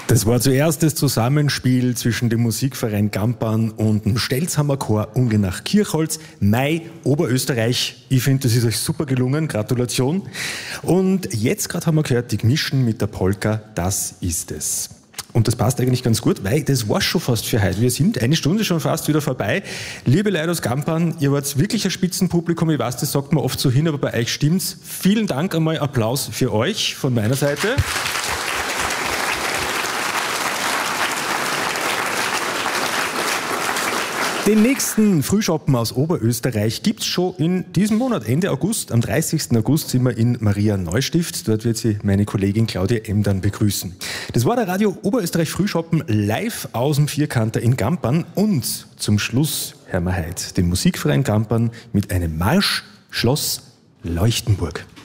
Das war zuerst das Zusammenspiel zwischen dem Musikverein Gampern und dem Stelzhammer Chor Ungenach-Kirchholz, Mai, Oberösterreich. Ich finde, das ist euch super gelungen. Gratulation. Und jetzt gerade haben wir gehört, die Gmischen mit der Polka, das ist es. Und das passt eigentlich ganz gut, weil das war schon fast für heute. Wir sind eine Stunde schon fast wieder vorbei. Liebe Leute aus Gampern, ihr wart wirklich ein Spitzenpublikum. Ich weiß, das sagt man oft so hin, aber bei euch stimmt's. Vielen Dank, einmal Applaus für euch von meiner Seite. Den nächsten Frühschoppen aus Oberösterreich gibt's schon in diesem Monat, Ende August. Am 30. August sind wir in Maria Neustift. Dort wird sie meine Kollegin Claudia M. dann begrüßen. Das war der Radio Oberösterreich Frühschoppen live aus dem Vierkanter in Gampern. Und zum Schluss hören wir heute den Musikverein Gampern mit einem Marsch Schloss Leuchtenburg.